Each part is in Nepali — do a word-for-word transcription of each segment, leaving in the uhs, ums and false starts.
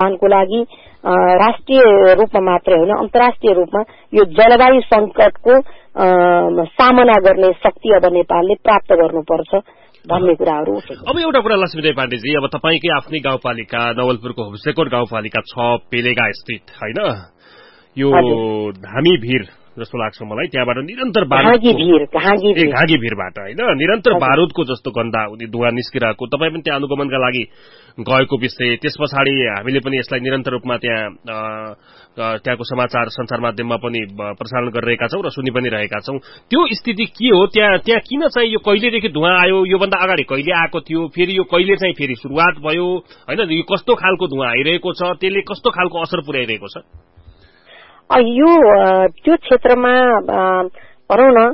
को लागि राष्ट्रिय रूपमा मात्रै होइन अन्तर्राष्ट्रिय रूपमा यो जलवायु संकटको सामना गर्ने शक्ति अब नेपालले प्राप्त गर्नुपर्छ भन्ने कुराहरू उठेको। अब एउटा कुरा लक्ष्मीदेवी पाण्डेजी, अब तपाईकै आफ्नै गाउँपालिका नवलपुरको हुम्सेकोट गाउँपालिका छ पेलेगा स्थित होइन, यो धामी भिर जस्तो लाग्छ मलाई, त्यहाँबाट निरन्तर घाँगी भिरबाट होइन निरन्तर बारुदको जस्तो गन्दा धुवा निस्किरहेको, तपाईँ पनि त्यहाँ अनुगमनका लागि गएको विषय, त्यस पछाडि हामीले पनि यसलाई निरन्तर रूपमा त्यहाँ त्यहाँको समाचार सञ्चार माध्यममा पनि प्रसारण गरिरहेका छौं र सुनि पनि रहेका छौं। त्यो स्थिति के हो त्यहाँ त्यहाँ किन चाहिँ यो कहिलेदेखि धुवा आयो, योभन्दा अगाडि कहिले आएको थियो, फेरि यो कहिले चाहिँ फेरि सुरुवात भयो होइन, यो कस्तो खालको धुवा आइरहेको छ, त्यसले कस्तो खालको असर पुर्याइरहेको छ? यो त्यो क्षेत्रमा भनौँ न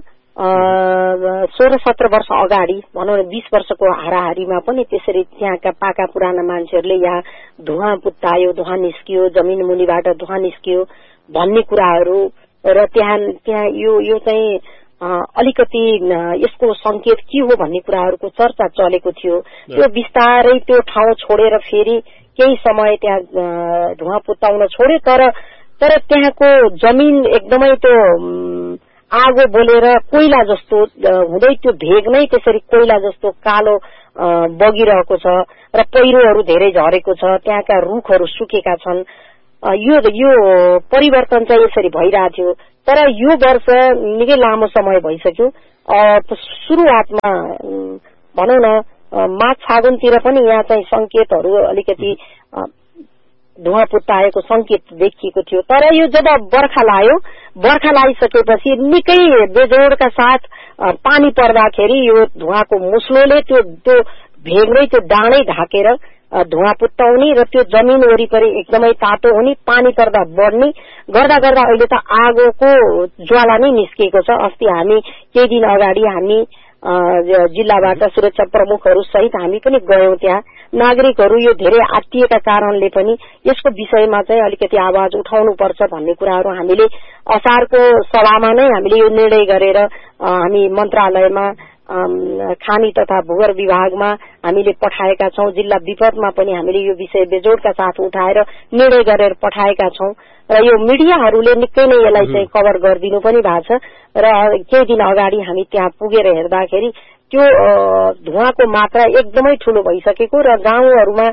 सोह्र सत्र वर्ष अगाडि भनौँ न बीस वर्षको हाराहारीमा पनि त्यसरी त्यहाँका पाका पुराना मान्छेहरूले यहाँ धुवा पुत्तायो, धुवा निस्कियो, जमिन मुनिबाट धुवा निस्कियो भन्ने कुराहरू र त्यहाँ त्यहाँ यो यो चाहिँ अलिकति यसको संकेत के हो भन्ने कुराहरूको चर्चा चलेको थियो। त्यो बिस्तारै त्यो ठाउँ छोडेर फेरि केही समय त्यहाँ धुवा पुत्ताउन छोड्यो, तर तर त्यहाँको जमिन एकदमै त्यो आगो बोलेर कोइला जस्तो हुँदै त्यो भेग नै त्यसरी कोइला जस्तो कालो बगिरहेको छ र पहिरोहरू धेरै झरेको छ, त्यहाँका रुखहरू सुकेका छन्। यो यो परिवर्तन चाहिँ यसरी भइरहेको थियो, तर यो वर्ष निकै लामो समय भइसक्यो। सुरुवातमा भनौँ न माघ फागुनतिर पनि यहाँ चाहिँ संकेतहरू अलिकति धुवा पुत्ताएको संकेत देखिएको थियो, तर यो जब बर्खा लाग्यो, बर्खा लागिसकेपछि निकै बेजोडका साथ पानी पर्दाखेरि यो धुवाको मुस्लोले त्यो त्यो भेगमै त्यो डाँडै ढाकेर धुवा पुत्ताउने र त्यो जमिन वरिपरि एकदमै तातो हुने, पानी पर्दा बढ्ने गर्दा गर्दा अहिले त आगोको ज्वाला नै निस्किएको छ। अस्ति हामी केही दिन अगाडि हामी जिल्लाबाट सुरक्षा प्रमुखहरू सहित हामी पनि गयौं त्यहाँ। नागरिकहरू यो धेरै आत्तिएका कारणले पनि यसको विषयमा चाहिँ अलिकति आवाज उठाउनुपर्छ भन्ने कुराहरू हामीले असारको सभामा नै हामीले यो निर्णय गरेर हामी मन्त्रालयमा खानी तथा भूगर्भ विभागमा हामीले पठाएका छौं। जिल्ला विपदमा पनि हामीले यो विषय बेजोडका साथ उठाएर निर्णय गरेर पठाएका छौं र यो मिडियाहरूले निकै नै यसलाई चाहिँ कभर गरिदिनु पनि भएको छ र केही दिन अगाडि हामी त्यहाँ पुगेर हेर्दाखेरि त्यो धुवाको मात्रा एकदमै ठूलो भइसकेको र गाउँहरूमा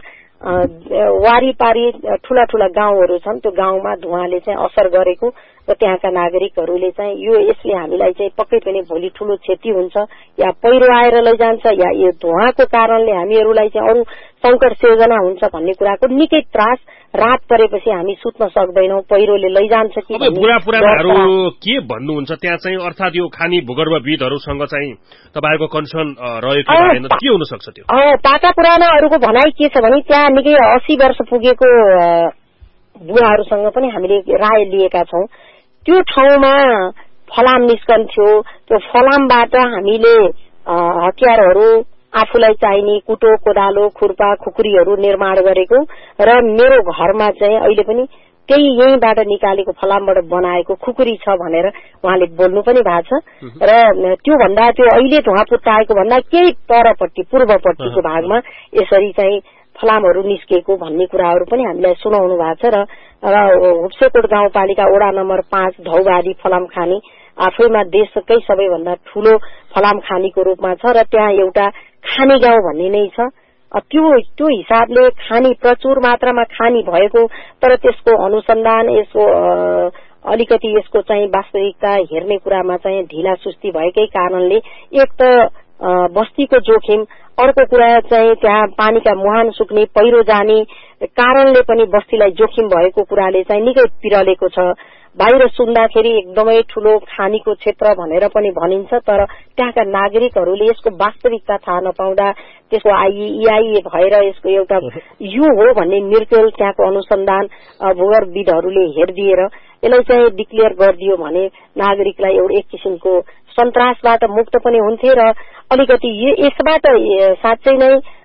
वारीपारी ठूला ठूला गाउँहरू छन्, त्यो गाउँमा धुवाले चाहिँ असर गरेको र त्यहाँका नागरिकहरूले चाहिँ यो यसले हामीलाई चाहिँ पक्कै पनि भोलि ठूलो क्षति हुन्छ, या पहिरो आएर लैजान्छ, या यो धुवाको कारणले हामीहरूलाई चाहिँ अरू संकट सिर्जना हुन्छ भन्ने कुराको निकै त्रास। रात परेपछि हामी सुत्न सक्दैनौं, पहिरोले लैजान्छ कि भन्ने। बुढा पुरानाहरू के भन्नुहुन्छ त्यहाँ चाहिँ, अर्थात यो खानी भूगर्भविदहरूसँग चाहिँ तपाईको कन्सर्न रहेको छैन, के हुन सक्छ त्यो? पाका पुरानाहरूको भनाइ के छ भने त्यहाँ निकै अस्सी वर्ष पुगेको बुढाहरूसँग पनि हामीले राय लिएका छौं। त्यो ठाउँमा फलाम निस्कन्थ्यो, त्यो फलामबाट हामीले हतियारहरू आफूलाई चाहिने कुटो कोदालो खुर्पा खुकुरीहरू निर्माण गरेको र मेरो घरमा चाहिँ अहिले पनि त्यही यहीँबाट निकालेको फलामबाट बनाएको खुकुरी छ भनेर उहाँले बोल्नु पनि भएको छ र त्यो भन्दा त्यो अहिले धुवा पुत्ताएको भन्दा केही परपट्टि पूर्वपट्टिको भागमा यसरी चाहिँ फलामहरू निस्केको भन्ने कुराहरू पनि हामीलाई सुनाउनु भएको छ र हुम्सेकोट गाउँपालिका वडा नम्बर पाँच धौबादी फलाम खानी आफैमा देशकै सबैभन्दा ठूलो फलाम खानीको रूपमा छ र त्यहाँ एउटा खानी गाउँ भन्ने नै छ। त्यो त्यो हिसाबले खानी प्रचुर मात्रामा खानी भएको, तर त्यसको अनुसन्धान यसको अलिकति यसको चाहिँ वास्तविकता हेर्ने कुरामा चाहिँ ढिला सुस्ती भएकै कारणले एक त बस्तीको जोखिम, अर्को कुरा चाहिँ त्यहाँ पानीका मुहान सुक्ने पहिरो जाने कारणले पनि बस्तीलाई जोखिम भएको कुराले चाहिँ निकै पिरलेको छ। बाहिर सुन्दाखेरि एकदमै ठूलो खानीको क्षेत्र भनेर पनि भनिन्छ, तर त्यहाँका नागरिकहरूले यसको वास्तविकता थाहा नपाउँदा त्यसको आइइआई भएर यसको एउटा यो हो भन्ने निर्केल त्यहाँको अनुसन्धान भूगर्भविदहरूले हेरिदिएर यसलाई चाहिँ डिक्लेयर गरिदियो भने नागरिकलाई एउटा एक किसिमको सन्तासबाट मुक्त पनि हुन्थे र अलिकति यसबाट साँच्चै नै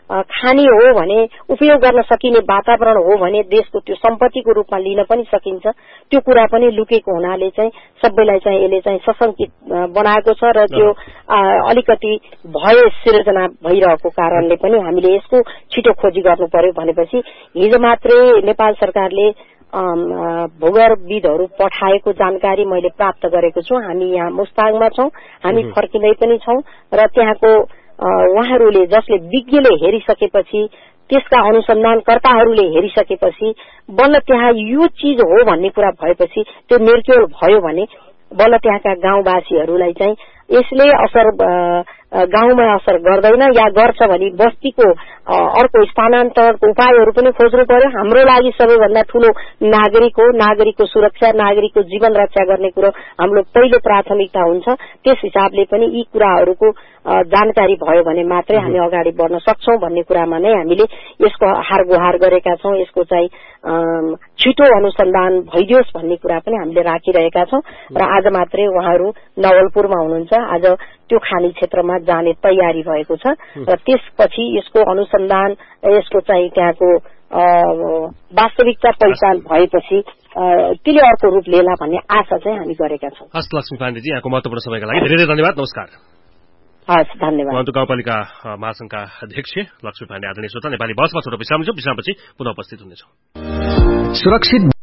खाने हो भने उपयोग गर्न सकिने वातावरण हो भने देशको त्यो सम्पत्तिको रूपमा लिन पनि सकिन्छ। त्यो कुरा पनि लुकेको हुनाले चाहिँ सबैलाई चाहिँ यसले चाहिँ सशंकित बनाएको छ र त्यो अलिकति भय सिर्जना भइरहेको कारणले पनि हामीले यसको छिटो खोजी गर्नु पर्यो भनेपछि हिजो मात्रै नेपाल सरकारले भूगर्भविदहरू पठाएको जानकारी मैले प्राप्त गरेको छु। हामी यहाँ मुस्ताङमा छौं, हामी फर्किँदै पनि छौं र त्यहाँको उहाँहरूले जसले विज्ञले हेरिसकेपछि त्यसका अनुसन्धानकर्ताहरूले हेरिसकेपछि बल्ल त्यहाँ यो चीज हो भन्ने कुरा भएपछि त्यो निर्क्योल भयो भने बल्ल त्यहाँका गाउँवासीहरूलाई चाहिँ यसले असर गाउँमा असर गर्दैन या गर्छ भने बस्तीको अर्को स्थानान्तरणको उपायहरू पनि खोज्नु पर्यो। हाम्रो लागि सबैभन्दा ठूलो नागरिक हो, नागरिकको सुरक्षा, नागरिकको जीवन रक्षा गर्ने कुरो हाम्रो पहिलो प्राथमिकता हुन्छ। त्यस हिसाबले पनि यी कुराहरूको जानकारी भयो भने मात्रै हामी अगाडि बढ्न सक्छौं भन्ने कुरामा नै हामीले यसको हार गुहार गरेका छौं। यसको चाहिँ छिटो अनुसन्धान भइदियोस् भन्ने कुरा पनि हामीले राखिरहेका छौं र आज मात्रै उहाँहरू नवलपुरमा हुनुहुन्छ। आज त्यो खानी क्षेत्रमा जाने तयारी भएको छ र त्यसपछि यसको अनुसन्धान यसको चाहिँ त्यहाँको वास्तविकता पहिचान भएपछि त्यसले अर्को रूप लिएला भन्ने आशा चाहिँ हामी गरेका छौं। हस् लक्ष्मी पाण्डेजी, यहाँको महत्वपूर्ण समयका लागि धेरै धेरै धन्यवाद। नमस्कार। हस्, धन्यवाद। मन्टु गाउँपालिका महासंघका अध्यक्ष लक्ष्मी पाण्डे आदरणीय श्रोता, नेपाली बसमा छोटो विश्राम छ। विश्रामपछि पुनः उपस्थित हुनेछौं। सुरक्षित